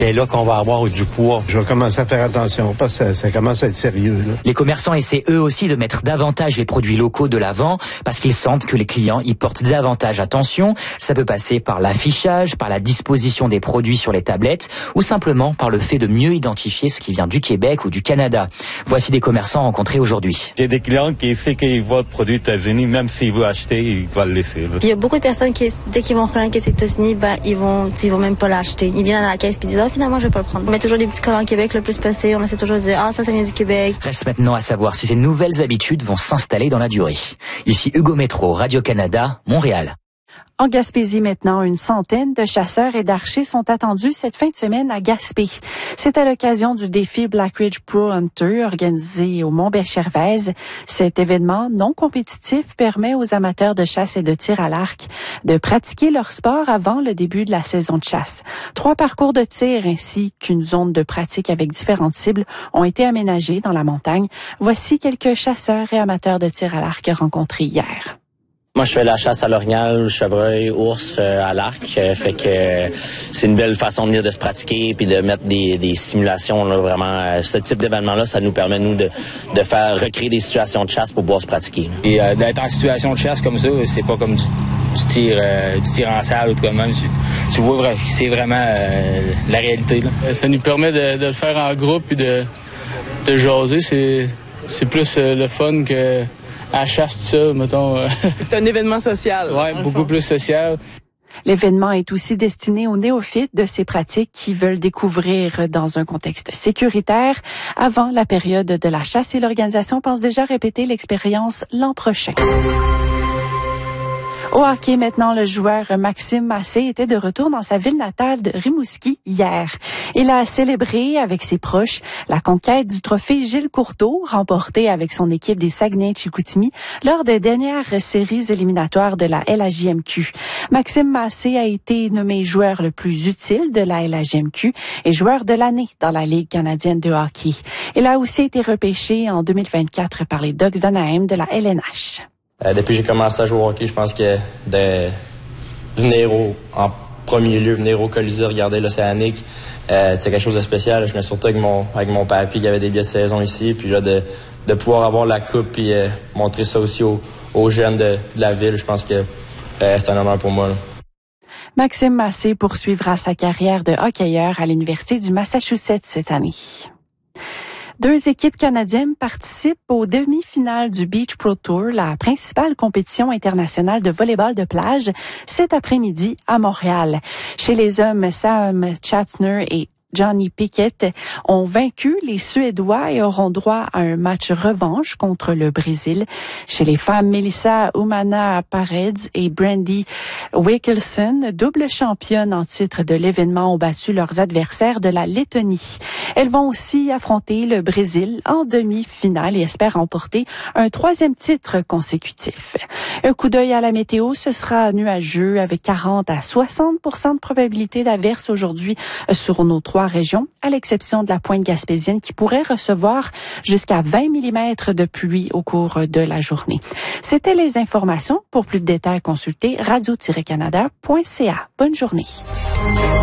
Et là qu'on va avoir du poids. Je vais commencer à faire attention parce que ça commence à être sérieux, là. Les commerçants essaient eux aussi de mettre davantage les produits locaux de l'avant parce qu'ils sentent que les clients y portent davantage attention. Ça peut passer par l'affichage, par la disposition des produits sur les tablettes ou simplement par le fait de mieux identifier ce qui vient du Québec ou du Canada. Voici des commerçants rencontrés aujourd'hui. J'ai des clients qui savent qu'ils voient le produit États-Unis, même s'ils veulent acheter, ils vont le laisser, là. Il y a beaucoup de personnes qui, dès qu'ils vont reconnaître que c'est États-Unis, ils vont même pas l'acheter. Ils viennent à la caisse puis disent finalement je vais pas le prendre. On met toujours des petits collants Québec le plus passé. On essaie toujours de dire ça vient du Québec. Reste maintenant à savoir si ces nouvelles habitudes vont s'installer dans la durée. Ici Hugo Métro, Radio-Canada, Montréal. En Gaspésie maintenant, une centaine de chasseurs et d'archers sont attendus cette fin de semaine à Gaspé. C'est à l'occasion du défi Black Ridge Pro Hunter organisé au Mont-Belchervaise. Cet événement non compétitif permet aux amateurs de chasse et de tir à l'arc de pratiquer leur sport avant le début de la saison de chasse. 3 parcours de tir ainsi qu'une zone de pratique avec différentes cibles ont été aménagés dans la montagne. Voici quelques chasseurs et amateurs de tir à l'arc rencontrés hier. Moi, je fais la chasse à l'orignal, chevreuil, ours à l'arc. Fait que c'est une belle façon de venir de se pratiquer puis de mettre des simulations. Là, vraiment, ce type d'événement-là, ça nous permet, nous, de faire recréer des situations de chasse pour pouvoir se pratiquer. Et d'être en situation de chasse comme ça, c'est pas comme du tir en salle ou tout comme même. Tu vois, c'est vraiment la réalité, là. Ça nous permet de le faire en groupe et de jaser. C'est plus le fun que... à la chasse, tout ça, mettons. C'est un événement social. Oui, beaucoup plus social. L'événement est aussi destiné aux néophytes de ces pratiques qui veulent découvrir dans un contexte sécuritaire avant la période de la chasse et l'organisation pense déjà répéter l'expérience l'an prochain. Au hockey, maintenant, le joueur Maxime Massé était de retour dans sa ville natale de Rimouski hier. Il a célébré avec ses proches la conquête du trophée Gilles Courteau, remporté avec son équipe des Saguenay-Chicoutimi lors des dernières séries éliminatoires de la LHJMQ. Maxime Massé a été nommé joueur le plus utile de la LHJMQ et joueur de l'année dans la Ligue canadienne de hockey. Il a aussi été repêché en 2024 par les Ducks d'Anaheim de la LNH. Depuis que j'ai commencé à jouer au hockey, je pense que de venir en premier lieu, venir au Colisée, regarder l'Océanique, c'est quelque chose de spécial. Je venais surtout avec mon papy qui avait des billets de saison ici, puis là de pouvoir avoir la coupe et montrer ça aussi aux jeunes de la ville, je pense que c'est un honneur pour moi, là. Maxime Massé poursuivra sa carrière de hockeyeur à l'Université du Massachusetts cette année. 2 équipes canadiennes participent aux demi-finales du Beach Pro Tour, la principale compétition internationale de volleyball de plage, cet après-midi à Montréal. Chez les hommes, Sam Chatzner et Johnny Pickett ont vaincu les Suédois et auront droit à un match revanche contre le Brésil. Chez les femmes, Melissa Umana-Paredes et Brandy Wilkinson, double championne en titre de l'événement, ont battu leurs adversaires de la Lettonie. Elles vont aussi affronter le Brésil en demi-finale et espèrent remporter un 3e titre consécutif. Un coup d'œil à la météo, ce sera nuageux avec 40 à 60% de probabilité d'averse aujourd'hui sur nos 3 régions, à l'exception de la pointe gaspésienne qui pourrait recevoir jusqu'à 20 mm de pluie au cours de la journée. C'était les informations. Pour plus de détails, consultez radio-canada.ca. Bonne journée.